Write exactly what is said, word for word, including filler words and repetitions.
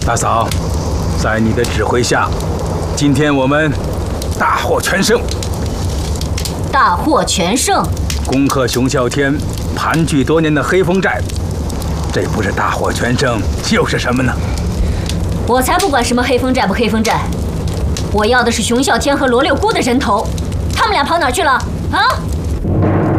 大嫂，在你的指挥下，今天我们大获全胜。 大获全胜， 攻克熊啸天盘踞多年的黑风寨，这不是大获全胜又是什么呢？ 我才不管什么黑风寨不黑风寨，我要的是熊啸天和罗六姑的人头，他们俩跑哪儿去了？啊！